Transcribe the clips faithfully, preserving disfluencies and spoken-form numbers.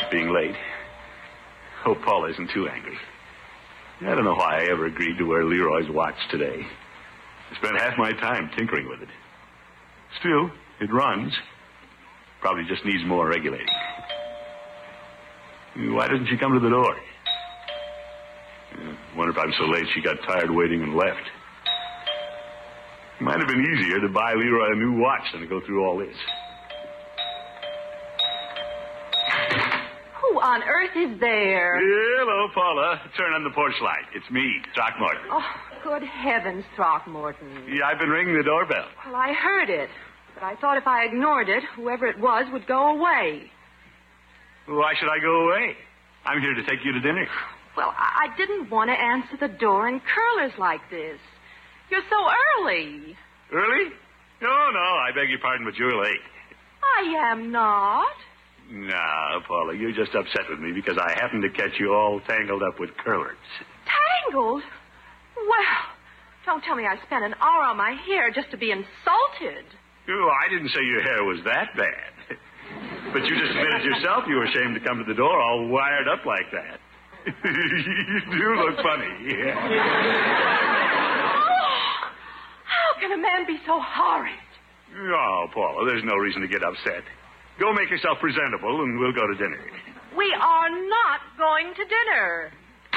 about being late. Hope Paula isn't too angry. I don't know why I ever agreed to wear Leroy's watch today. I spent half my time tinkering with it. Still, it runs. Probably just needs more regulating. Why doesn't she come to the door? I wonder if I'm so late she got tired waiting and left. It might have been easier to buy Leroy a new watch than to go through all this. Who on earth is there? Hello, Paula. Turn on the porch light. It's me, Throckmorton. Oh, good heavens, Throckmorton. Yeah, I've been ringing the doorbell. Well, I heard it, but I thought if I ignored it, whoever it was would go away. Why should I go away? I'm here to take you to dinner. Well, I, I didn't want to answer the door in curlers like this. You're so early. Early? No, no, I beg your pardon, but you're late. I am not. No, Paula, you're just upset with me because I happened to catch you all tangled up with curlers. Tangled? Well, don't tell me I spent an hour on my hair just to be insulted. Oh, I didn't say your hair was that bad. But you just admitted yourself you were ashamed to come to the door all wired up like that. You do look funny. Oh, how can a man be so horrid? Oh, Paula, there's no reason to get upset. Go make yourself presentable, and we'll go to dinner. We are not going to dinner.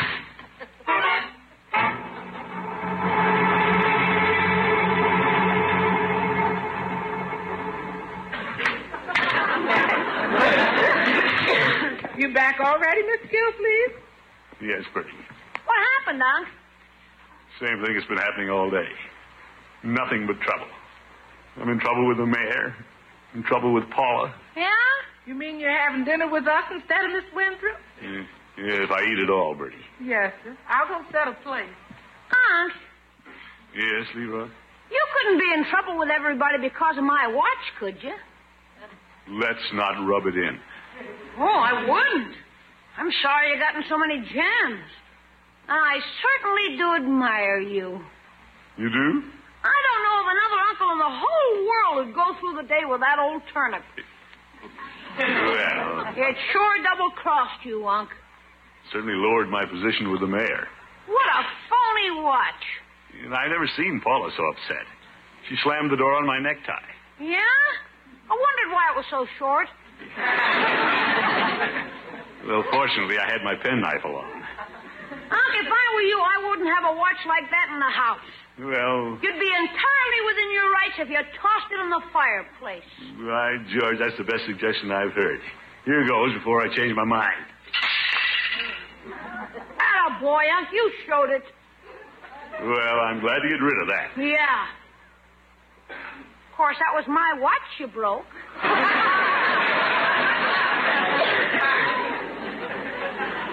You back already, Miss Gilsleeve? Yes, Bertie. What happened, Unc? Same thing that's been happening all day. Nothing but trouble. I'm in trouble with the mayor. In trouble with Paula. Yeah? You mean you're having dinner with us instead of Miss Winthrop? Yeah, yeah, if I eat it all, Bertie. Yes, sir. I'll go set a place. Unc, Yes, Leroy? you couldn't be in trouble with everybody because of my watch, could you? Let's not rub it in. Oh, I wouldn't. I'm sorry you got in so many jams. And I certainly do admire you. You do? I don't know of another uncle in the whole world who'd go through the day with that old turnip. Well, It sure double-crossed you, Unc. certainly lowered my position with the mayor. What a phony watch. And I never seen Paula so upset. She slammed the door on my necktie. Yeah? I wondered why it was so short. Well, fortunately, I had my penknife along. Unc, if I were you, I wouldn't have a watch like that in the house. Well, You'd be entirely within your rights if you tossed it in the fireplace. right, George, that's the best suggestion I've heard. Here goes before I change my mind. Atta boy, Unc, you showed it. Well, I'm glad to get rid of that. Yeah. Of course, that was my watch you broke.